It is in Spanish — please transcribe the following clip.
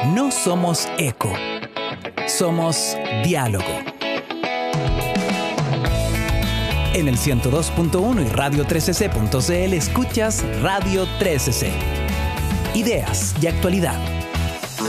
No somos eco, somos diálogo. En el 102.1 y radio13c.cl escuchas Radio 13C. Ideas y actualidad.